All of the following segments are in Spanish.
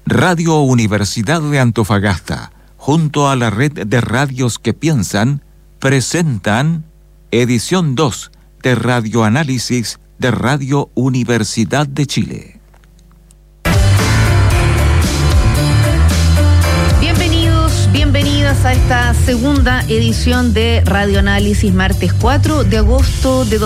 Radio Universidad de Antofagasta, junto a la red de radios que piensan, presentan edición 2 de Radioanálisis de Radio Universidad de Chile. Bienvenidas a esta segunda edición de Radioanálisis, martes 4 de agosto de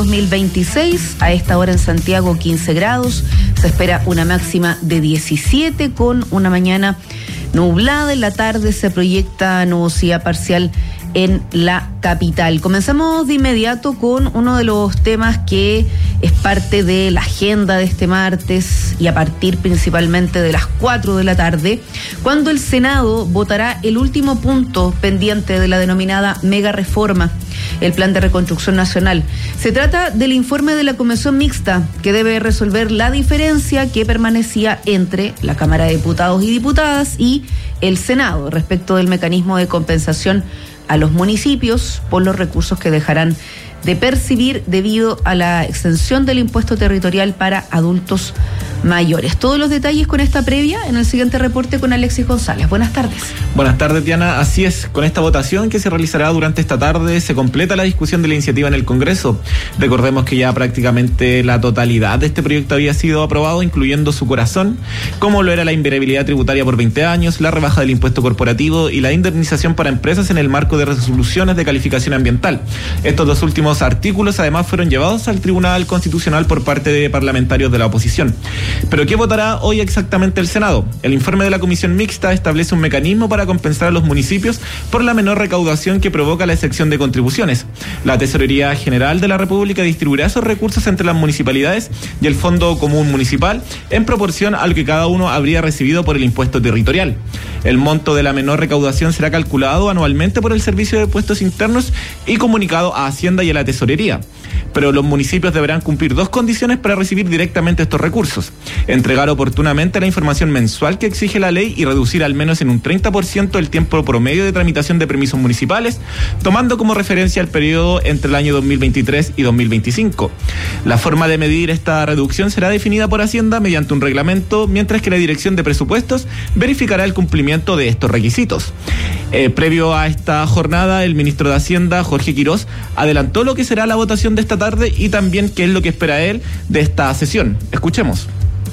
2026. A esta hora en Santiago 15 grados, se espera una máxima de 17 con una mañana nublada. En la tarde se proyecta nubosidad parcial en la capital. Comenzamos de inmediato con uno de los temas que es parte de la agenda de este martes y a partir principalmente de las 4 de la tarde, cuando el Senado votará el último punto pendiente de la denominada mega reforma, el Plan de Reconstrucción Nacional. Se trata del informe de la Comisión Mixta que debe resolver la diferencia que permanecía entre la Cámara de Diputados y Diputadas y el Senado respecto del mecanismo de compensación a los municipios por los recursos que dejarán de percibir debido a la exención del impuesto territorial para adultos mayores. Todos los detalles con esta previa en el siguiente reporte con Alexis González. Buenas tardes. Buenas tardes, Diana. Así es, con esta votación que se realizará durante esta tarde se completa la discusión de la iniciativa en el Congreso. Recordemos que ya prácticamente la totalidad de este proyecto había sido aprobado, incluyendo su corazón, como lo era la invariabilidad tributaria por 20 años, la rebaja del impuesto corporativo y la indemnización para empresas en el marco de resoluciones de calificación ambiental. Estos dos últimos artículos además fueron llevados al Tribunal Constitucional por parte de parlamentarios de la oposición. ¿Pero qué votará hoy exactamente el Senado? El informe de la Comisión Mixta establece un mecanismo para compensar a los municipios por la menor recaudación que provoca la exención de contribuciones. La Tesorería General de la República distribuirá esos recursos entre las municipalidades y el Fondo Común Municipal en proporción a lo que cada uno habría recibido por el impuesto territorial. El monto de la menor recaudación será calculado anualmente por el Servicio de Impuestos Internos y comunicado a Hacienda y a la Tesorería. Pero los municipios deberán cumplir dos condiciones para recibir directamente estos recursos: entregar oportunamente la información mensual que exige la ley y reducir al menos en un 30% el tiempo promedio de tramitación de permisos municipales, tomando como referencia el periodo entre el año 2023 y 2025. La forma de medir esta reducción será definida por Hacienda mediante un reglamento, mientras que la Dirección de Presupuestos verificará el cumplimiento de estos requisitos. Previo a esta jornada, el ministro de Hacienda, Jorge Quirós, adelantó lo que será la votación de esta tarde y también qué es lo que espera él de esta sesión. Escuchemos.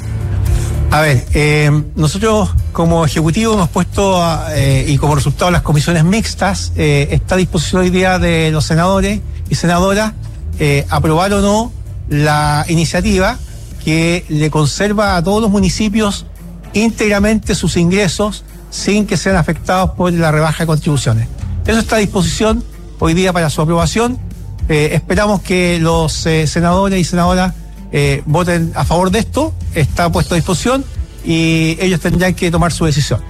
A ver, nosotros como Ejecutivo hemos puesto, y como resultado de las comisiones mixtas, está a disposición hoy día de los senadores y senadoras aprobar o no la iniciativa que le conserva a todos los municipios íntegramente sus ingresos sin que sean afectados por la rebaja de contribuciones. Eso está a disposición hoy día para su aprobación. Esperamos que los senadores y senadoras voten a favor de esto. Está puesto a disposición y ellos tendrán que tomar su decisión.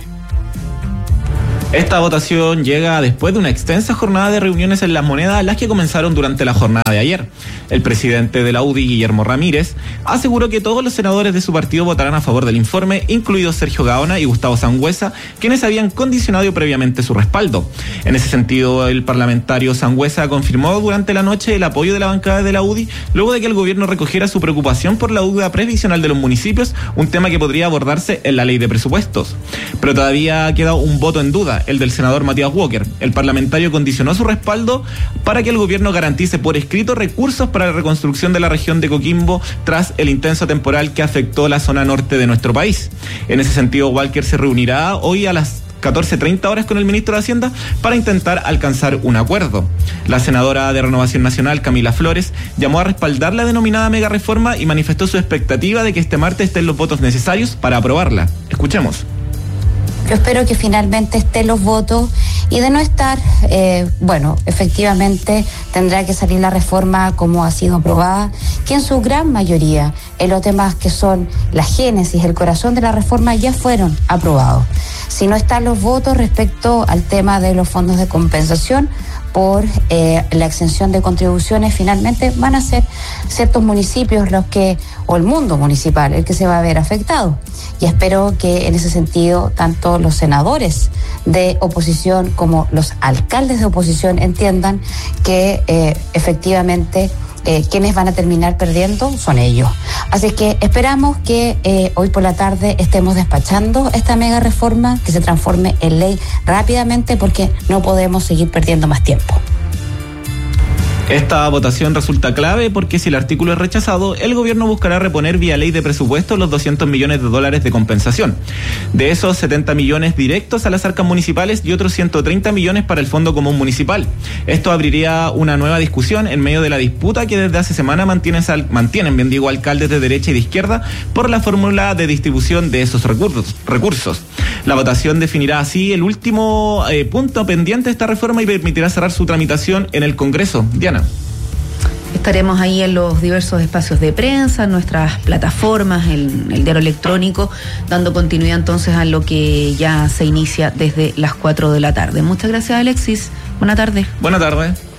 Esta votación llega después de una extensa jornada de reuniones en Las Monedas, las que comenzaron durante la jornada de ayer. El presidente de la UDI, Guillermo Ramírez, aseguró que todos los senadores de su partido votarán a favor del informe, incluidos Sergio Gaona y Gustavo Sangüesa, quienes habían condicionado previamente su respaldo. En ese sentido, el parlamentario Sangüesa confirmó durante la noche el apoyo de la bancada de la UDI, luego de que el gobierno recogiera su preocupación por la deuda previsional de los municipios, un tema que podría abordarse en la ley de presupuestos. Pero todavía queda un voto en duda, el del senador Matías Walker. El parlamentario condicionó su respaldo para que el gobierno garantice por escrito recursos para la reconstrucción de la región de Coquimbo tras el intenso temporal que afectó la zona norte de nuestro país. En ese sentido, Walker se reunirá hoy a las 14:30 horas con el ministro de Hacienda para intentar alcanzar un acuerdo. La senadora de Renovación Nacional, Camila Flores, llamó a respaldar la denominada mega reforma y manifestó su expectativa de que este martes estén los votos necesarios para aprobarla. Escuchemos. Yo espero que finalmente estén los votos y de no estar, efectivamente tendrá que salir la reforma como ha sido aprobada, que en su gran mayoría en los temas que son la génesis, el corazón de la reforma ya fueron aprobados. Si no están los votos respecto al tema de los fondos de compensación por la exención de contribuciones, finalmente van a ser ciertos municipios o el mundo municipal el que se va a ver afectado. Y espero que en ese sentido tanto los senadores de oposición como los alcaldes de oposición entiendan que efectivamente quienes van a terminar perdiendo son ellos. Así que esperamos que hoy por la tarde estemos despachando esta mega reforma, que se transforme en ley rápidamente, porque no podemos seguir perdiendo más tiempo. Esta votación resulta clave porque si el artículo es rechazado, el gobierno buscará reponer vía ley de presupuesto los $200 millones de compensación. De esos, 70 millones directos a las arcas municipales y otros 130 millones para el Fondo Común Municipal. Esto abriría una nueva discusión en medio de la disputa que desde hace semana mantienen alcaldes de derecha y de izquierda por la fórmula de distribución de esos recursos. La votación definirá así el último punto pendiente de esta reforma y permitirá cerrar su tramitación en el Congreso. Diana. Estaremos ahí en los diversos espacios de prensa, en nuestras plataformas, en el diario electrónico, dando continuidad entonces a lo que ya se inicia desde las 4 de la tarde. Muchas gracias, Alexis. Buena tarde. Buena tarde.